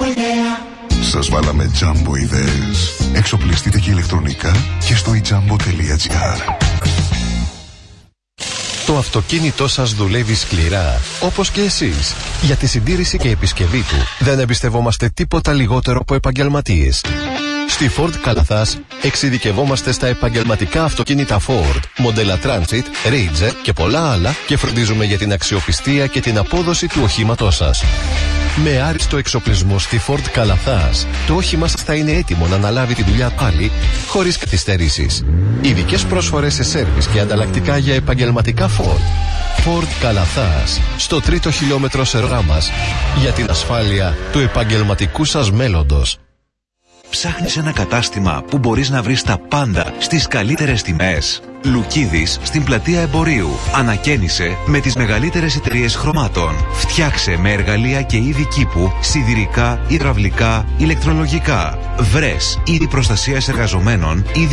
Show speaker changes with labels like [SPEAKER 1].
[SPEAKER 1] Σας βάλαμε Jumbo ιδέες. Εξοπλιστείτε και ηλεκτρονικά και στο ijumbo.gr.
[SPEAKER 2] Το αυτοκίνητό σας δουλεύει σκληρά, όπως και εσείς. Για τη συντήρηση και επισκευή του δεν εμπιστευόμαστε τίποτα λιγότερο από επαγγελματίες. Στη Ford Καλαθάς εξειδικευόμαστε στα επαγγελματικά αυτοκίνητα Ford, μοντέλα Transit, Ranger και πολλά άλλα και φροντίζουμε για την αξιοπιστία και την απόδοση του οχήματός σας. Με άριστο εξοπλισμό στη Ford Καλαθάς, το όχημά σας θα είναι έτοιμο να αναλάβει τη δουλειά πάλι, χωρίς καθυστερήσεις. Ειδικές πρόσφορες σε σέρβις και ανταλλακτικά για επαγγελματικά Ford. Ford Καλαθάς, στο 3ο χιλιόμετρο σερβά μας, για την ασφάλεια του επαγγελματικού σας μέλλοντος.
[SPEAKER 3] Ψάχνεις ένα κατάστημα που μπορείς να βρεις τα πάντα στις καλύτερες τιμές? Λουκίδης στην πλατεία Εμπορίου. Ανακαίνισε με τις μεγαλύτερες εταιρείες χρωμάτων. Φτιάξε με εργαλεία και είδη κήπου, σιδηρικά, υδραυλικά, ηλεκτρολογικά. Βρες είδη προστασίας εργαζομένων, είδη